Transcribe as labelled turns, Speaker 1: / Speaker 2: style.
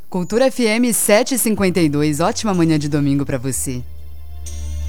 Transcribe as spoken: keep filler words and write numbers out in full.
Speaker 1: Cultura F M sete e cinquenta e dois, ótima manhã de domingo para você.